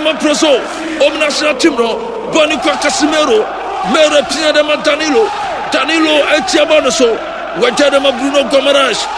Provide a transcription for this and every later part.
ma proso om national team no boni kwa Casemiro mere pia de ma Danilo etia bono so wajada ma Bruno Guimaraes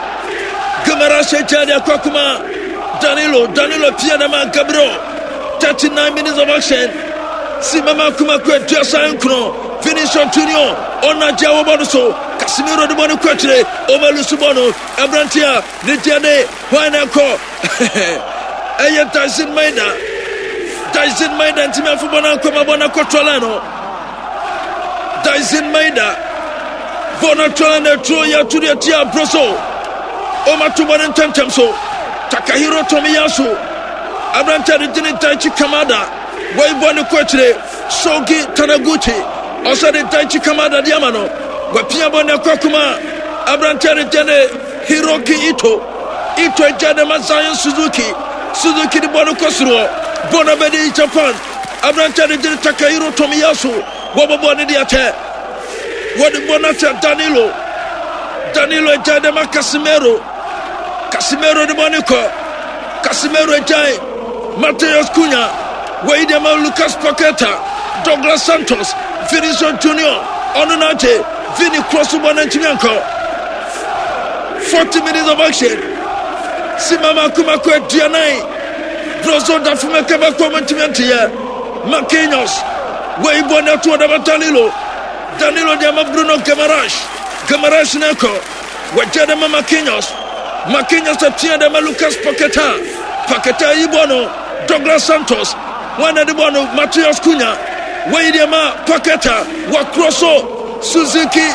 etia de kwa kuma Danilo pia de ma Gabriel 39 minutes of action si mama kuma kwa tua sankro Vinicius Junior ona jawo bono so Casemiro de bono kwatre omalusu bono Abrantia Nidiane Wanako Eye Tyson Maida ntima fubona koma bona kotolano Tyson Maida bona tolano troya tudia tia broso o matubona ntantamso Takahiro Tomiyasu Abranta Ridini Daichi Kamada way bona kwatre Shogi Tanaguchi osade Daichi Kamada diamano wapia bona kokuma Abranta Ridini Hiroki Ito ejade Masayo Suzuki di bona kosro bona bedi Japan Abranta Ridini Takahiro Tomiyasu wabona diate wadi bona Danilo ejade ma Casemiro di Monaco Casemiro ejai Mateus Cunha Waidema Lucas Paqueta Douglas Santos Vinicius Junior Ononache Vini Crossubona Chinyanko 40 minutes of action Simama Kumakwe Dianai Brozo Dafume Kaba Commentimentia Marquinhos Waibona Tuadama Danilo Diama Bruno Guimaraes Neko Wajadama Marquinhos atia de Lucas Paqueta Ibono Douglas Santos wana de bono Mateus Cunha Waidema Paqueta Wakroso Suzuki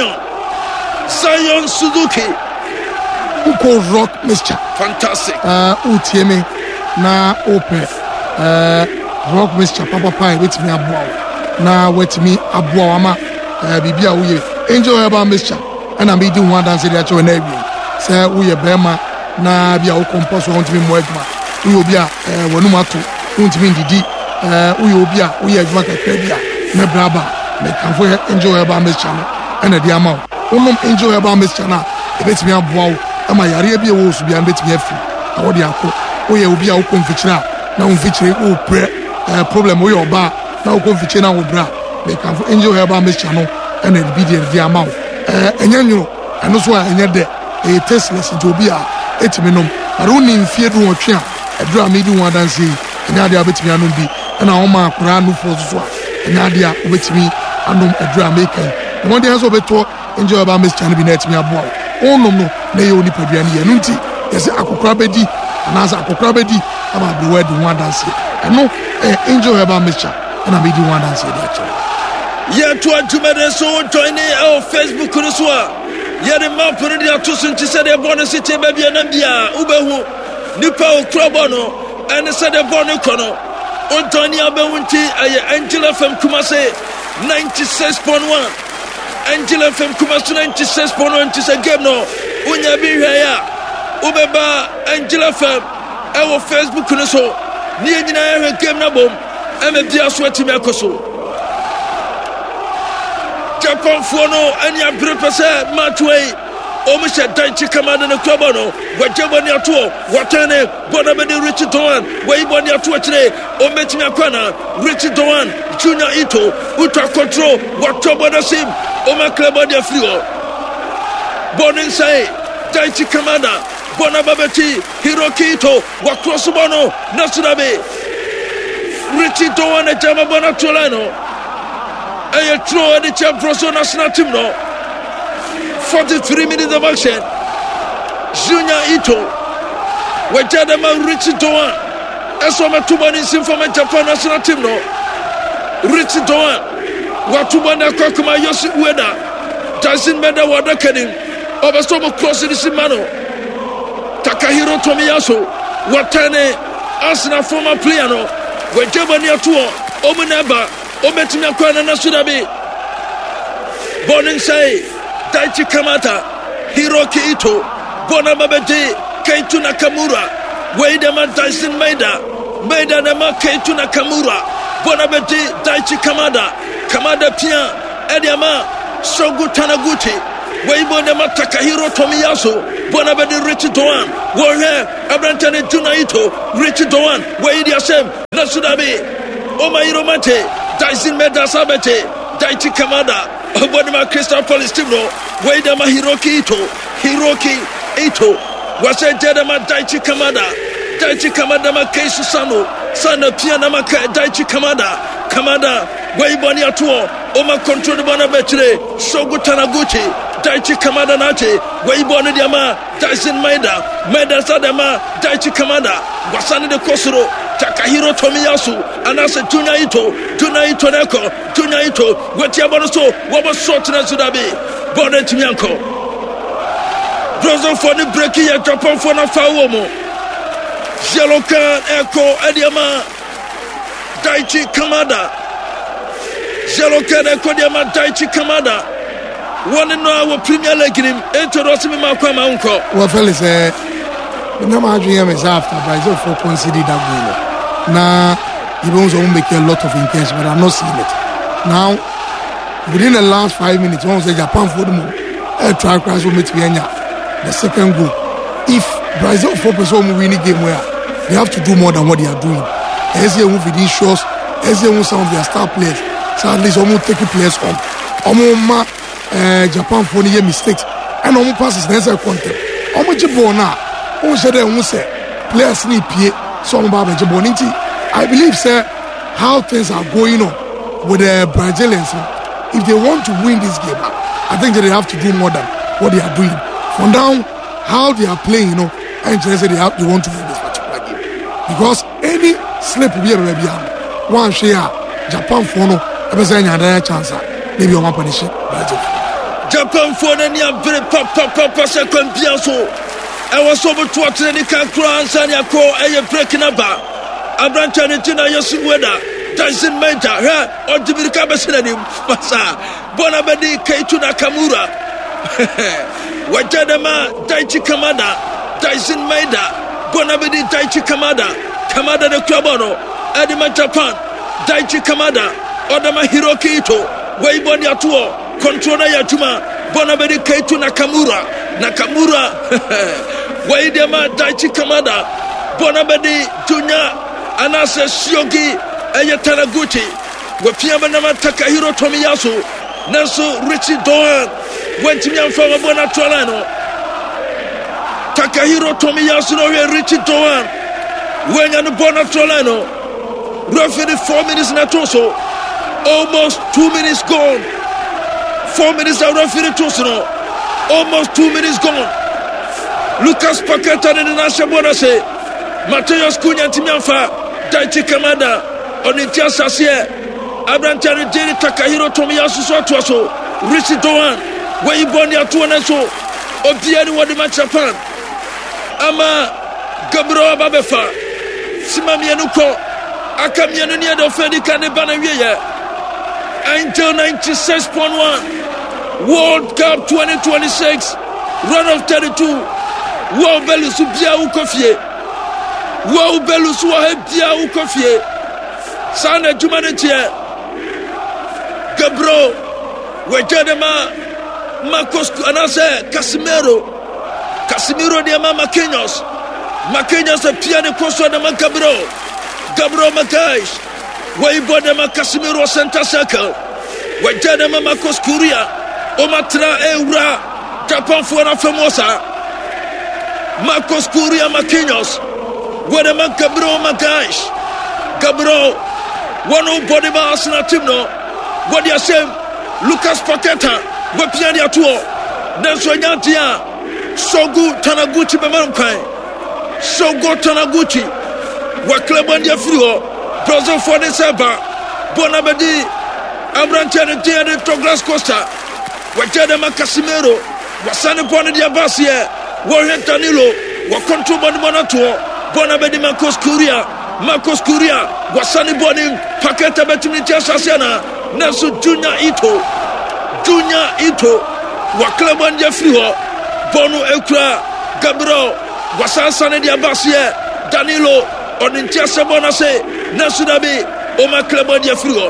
Zion Suzuki Uko rock mixture fantastic utieme na open rock mixture papa wetimi aboa na wetimi aboa ama bibia uye enjoy about mixture and am be do one dance dey actually na ewie say uye bema na bia o compose won timi mo aduma uye obi a wonu mato won timi ndidi uye obi a uye aduma kakra bia na braba me kan for enjoy about mixture no and dey ama wonum enjoy about mixture na ebetimi aboa ama yare bia wo so bia betimi afi na wo dey akọ uye obi a o konfichira na onfichire o pre problem uye oba na o konfichire na wo bra me kan for enjoy about mixture no and be dey ama enyanyo eno so enye de e tasteless to be a etimi nom aruni mfie do wotwe a edura me di won dance enya de abetimi anom bi na wo ma akura no fo so a enya de a obetimi anom edura me kan won de so beto enjoy about miss chan bi na etimi aboa onom no na ye oni padua ne ye no nti yesi akokora bedi anasa akokora bedi aba be word won dance eno enjoy about miss chan na me di won dance de actually to Jumade so join our Facebook Kuruswa. Yere Mapuri to Sunti said a bonus city baby and India, Ubehu, Nipa Crobono, and said a Bonocono. Antonia Bewunti, Angela from Kumase 96.1. Angela from Kumase 96.1 is a game no. Unya be here. Ubeba Angela from our Facebook Kuruso. Near game na bomb. I'm a dear sweaty Mercoso. Japan Fono and ya prepare matway. Omisha Daichi Kamada no Kobono, Wajabania Tour, Watane, Bonabedi Richard Doan, Waybonia Tour today, Ometina Kwana, Richard Doan, Junior Ito, Uta Control, Watobona Sim, Oma Klabodia Fluo. Bonin Sai, Daichi Kamada, Bonababeti, Hiroki Ito, Wakrosubono, Nasunabe, Richard Doan and Jamabona Tolano. I throw the champions national team no 43 minutes of action. Junior Ito Wajadama Richard Doan Esoma Tubani Sinfoma Japan national team no Richard Doan Watubana Kokuma Yosi Ueda Tyson Meda Wadakanin Obasomo crossing the Simano Takahiro Tomiyasu Watane Arsenal former player no Wajabani Atuo Omuneba Ometina Kwana Nasudabi Bonin Sai Daichi Kamata Hiroki Ito Bonamabete Keitu Nakamura Waidema Tyson Maida Nama Keitu Nakamura Bonabete Daichi Kamada Pia Ediama Shogu Tanaguchi Waibonema Takahiro Tomiyasu Bonabedi Richie Doan, Warrior, Abrantane Junaito, Richie Doan, Waidi Asem, Nasudabi, Omairo Mate, Dyson Meda Sabete, Daichi Kamada, Obonima Crystal Police Timno, Waidama Hiroki Ito, Wase Jedama Daichi Kamada Makeisu Sano, Sana Pianama Daichi Kamada, Waibani Atuo, Oma Control Bonabetre, Shogu Tanaguchi, Daichi Kamada Nache, Waiboni Diama, Dyson Maida Sadama, Daichi Kamada, Wasani de Kosuro, Takahiro Tomiyasu, Anase Junaito Neko, Junaito, Wetiabonoso, Wabasotina Sudabi, Bonnet Mianko. Brazil for the breaking at Japan for the Fawomo. Yellow card, Echo, Ediama, Daichi Kamada. Yellow card, Echo, Ediama, Daichi Kamada. One in our Premier League, introducing me, Malcolm Uncle. Well, fellas, the number dream is after Brazil for conceded that goal. Now, he also won't make a lot of intention, but I'm not seeing it. Now, within the last 5 minutes, once the Japan for the move, a try crash will meet the second goal. If Brazil focus on winning game where they have to do more than what they are doing. As they move with these shows, as they move some of their star players, so at least almost taking players on. Japan for the mistakes and almost passes the next content. Almost Jabona, almost said players need PA, some Baba Jaboniti. I believe, sir, how things are going on with the Brazilians. If they want to win this game, I think that they have to do more than what they are doing. For now, how they are playing, and they want to win this particular game. Because any slip will be a baby. One share, Japan for no, a chance. Maybe one punish Brazil. Japan for the near very papa second piazo. I was over to watch the Kakra and Sanya Ko, and you're breaking up. Abrantan and Tina Yosuweda, Dyson Meta, her, or Jimmy Cabasini, Massa, Bonabedi, Keitu Nakamura. Wajadama, Daichi Kamada, Dyson Maida, Bonabedi, Daichi Kamada de Klabono, Adima Japan, Daichi Kamada, Odama Hiroki Ito, Waiboni Atuo, Controller Yatuma, Bonabedi Keitu Nakamura, Waidama, Daichi Kamada, Bonabedi, Tunya, Anase Shiogi, Ayatanaguchi, Wapiamanama Takahiro Tomiyasu, Nasu Richie Doan, went to me from a Bonatolano. Takahiro Tomiyasu, Richie Doan, when you're the Bonatolano, roughly 4 minutes in a torso, almost 2 minutes gone. 4 minutes out of the torso, almost 2 minutes gone. Lucas Paqueta and the Nasha Bonase, Mateus Cunha Timianfa, Daichi Kamada, Onitia Sasie, Abrantani Deni Takahiro Tomiyasu Sotoso, Richie Doan. Where you born your two and so, or the other one in Japan. Ama Gabro Babefa, Simamianuko, Akamianu near the Fedica de Banavia. Until 96.1, World Cup 2026, run of 32, Wow Belusu Bia Ukofie, Wow Belusu Bia Ukofie, Sana Jumanatia, Gabro, Wajadema. Marcos Anase Casimiro de Mama Kenyos a piano costo de Macabro Gabro Macais Waibodema Casimiro Center Circle Wajadema Marcos Curia Omatra Eura Japan Fuera Famosa Marcos Curia Makenyos Wadema Gabro Macais Gabro one body Arsenal Timno what you say Lucas Paqueta Wapiani Atuo, Nelson Yantia, Sogu Tanaguchi Bemankai, Sogo Tanaguchi, Waklebandia Frio, Brazil for the Seba, Bonabedi, Abrantan and Douglas Costa, Wajadama Casimiro, Wasani Bonadia Basia, Warren Danilo, Wakonto Bonatuo, Bonabedi Marcos Curia, Wasani Bonim, Paqueta Betimita Sasiana, Nelson Junior Ito, Waklaban Jeffrey, Bono Ekra, Gabriel, Wasasane Diabasia, Danilo, Onintia Sabonase, Nasudabi, Oma Klaban Jeffrey,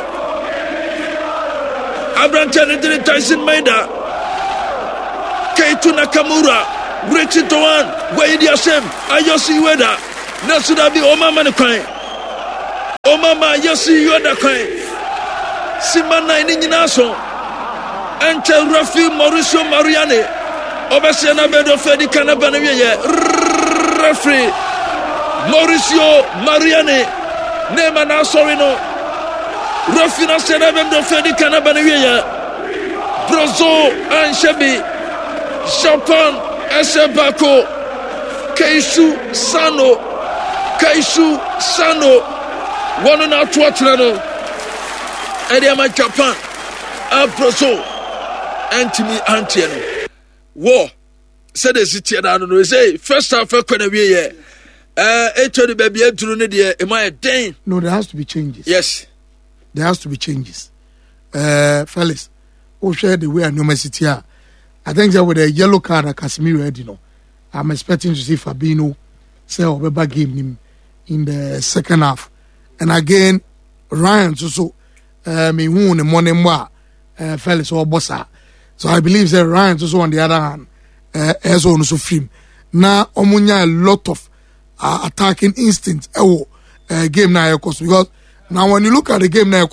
Abrantan and Tyson Maida, Keitu Nakamura, Richard Doan, where the Asem, Ayosi Weda, Nasudabi, Omama Nekine, Omama Yosi Yoda Kine, Simana Ninaso, Ante Rafi Mauricio Mariani, Obasiana Bedo Fedi Canabanavia, Referee Mauricio Mariani, Nemana Sorino, Rafina Senabendo Fedi Canabanavia, Brozo and Shebi, Japan, Esebako, Keishu Sano, one and out Watlano, Ediama Japan, Brozo, Antimi Antiano. War said the city, I don't know, say, first half, I couldn't be here. The baby, am I a day? No, there has to be changes. Yes. There has to be changes. Fellas, who share the way I know my city. I think that with a yellow card, Casemiro, I'm expecting to see Fabinho say Obeba game in the second half. And again, Ryan also me won the morning fellas or bossa. So I believe that Ryan also on the other hand has also free. Now omunya a lot of attacking instinct game now because now when you look at the game now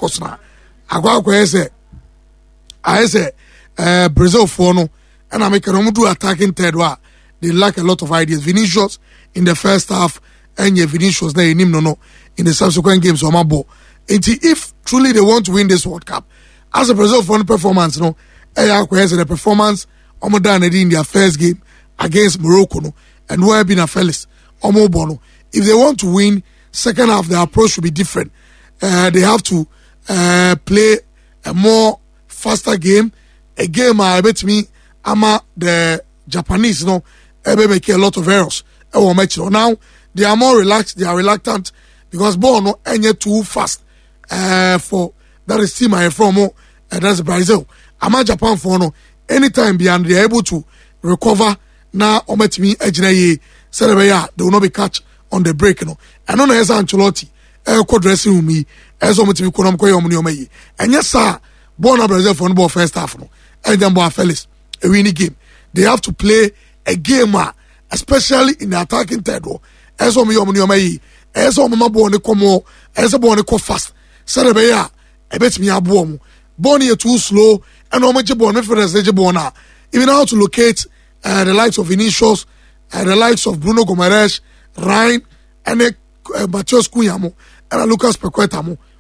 I say Brazil for no and I make a do attacking third one. They lack a lot of ideas. Vinicius in the first half and Vinicius there in the subsequent games on my ball. And if truly they want to win this World Cup, as a Brazil for the performance, the performance in their first game against Morocco, and who have been a fellas, if they want to win, second half, the approach should be different. They have to play a more faster game, a game I bet me, the Japanese, make a lot of errors. Now, they are more relaxed, they are reluctant, because Bono ain't too fast for that is team I from, that's Brazil. Japan for no anytime beyond they are able to recover now ometimi ejinaye celebrate they will not be catch on the break and on as Ancelotti dressing room me as ometimi konom koy omni omayi and yes sir born Brazil for no first half no and then boy fellas a winning game they have to play a game especially in the attacking third as omni omayi as omama born komo as a born ko fast celebrate a bet me abomu born here too slow and how much born even how to locate the likes of Vinicius, the likes of Bruno Gomes, Ryan, and Matheus Cunha, and Lucas Paqueta.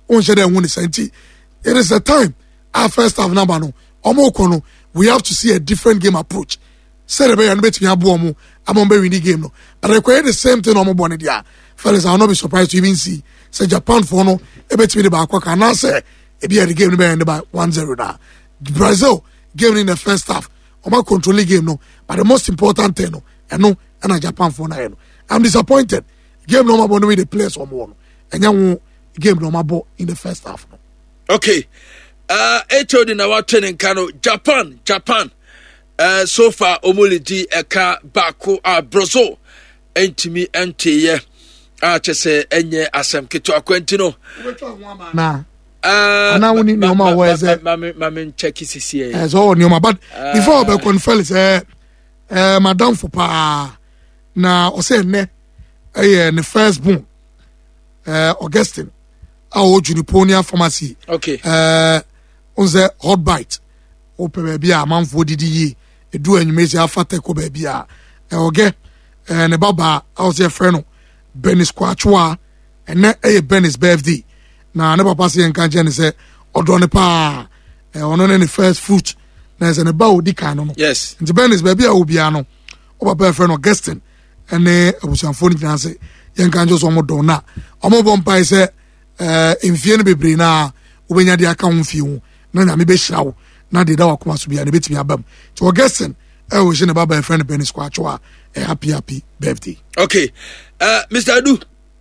It is a time our first half number no. We have to see a different game approach. Celebrate and bet me I'm on the game no. But I require the same thing on my bonnet. Fellas, I will not be surprised to even see say Japan for no. Bet me the back and I say it be the game by 1-0 now. Brazil game in the first half. Oma control the game no, but the most important thing no, and Japan for now. I'm disappointed. Game no more with the players on one, and now game no more in the first half. No. Okay, told in our training Kano Japan. So far omolidi eka bako Brazil entimi ente chese enye asem keto akwentino. Nah. Now we need no more words. Mammy check his CCA. As all Noma, but before I confess, Madame Fopa now or say ne the first boom Augustine our Juniponia pharmacy. Okay. On the hot bite. Open baby a man for DDE. Do and you may say alpha take baby okay. And a baba I was a friend Benny Squatchwa and a Benny's birthday. Na ne papa se enka je ne se odone pa ono ne first fruit na se ne ba odi kan no yes nti Benis baby a obia no o papa friend Augustine ene abusanfo ni kan se yenka njo so mo don na omo bon pa se enfie ne bebre na obenya de aka ho fie hu na nya me be hira wo na de da wakoma so bia ne betimi abam to Augustine wo je ne baba friend Benis kwa cho happy birthday. Okay, Mr. Adu.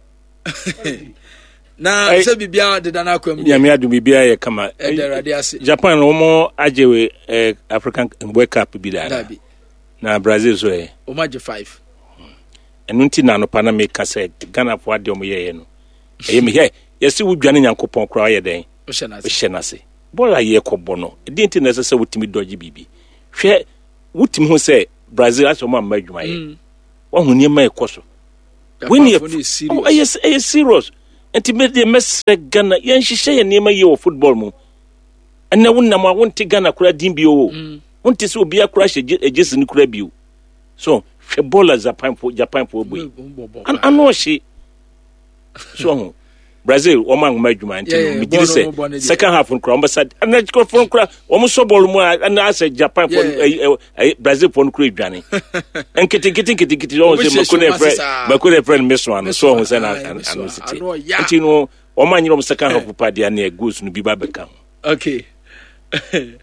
Na se bibia de dana kwam ya me adu bibia ye kama Japan no mo ajewe African World Cup bi da na Brazil so e o maje 5 enu nti na no pa na me ka se Ghana fo ade o mo ye no e me he yesi wudwane nyankopon kra ye den o hye se bola ye kobo no e nti na se wutimi doji bibi hwe wutimi ho se Brazil as mo amma adwuma ye wo hu niema ekoso when you serious enti me de mesre Ghana yen hihye ye niema ye wo football mu ana wonna ma wonte Ghana kura din bi o wonte se obi akura hye ejesi ni kura bi o so hwe ballers Japan for boy ano hye so Brazil o man madwuma enti me diri say second half nkura ambassador ana for nkura o mo so ball mu ana ase Japan for Brazil for nkura edwane enkiti o se makone friend meso ano so ho say na ano city enti no o man nyiro second half pa dia na goals no bi ba beka okay